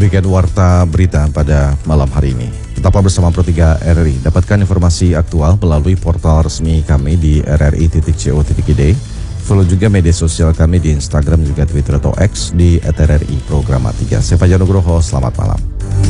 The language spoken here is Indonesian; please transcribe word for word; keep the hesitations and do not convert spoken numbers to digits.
Demikian warta berita pada malam hari ini. Tetaplah bersama Pro tiga R R I. Dapatkan informasi aktual melalui portal resmi kami di r r i titik co titik i d. Follow juga media sosial kami di Instagram juga Twitter atau X di at r r i programa tiga. Saya Fajar Nugroho, selamat malam.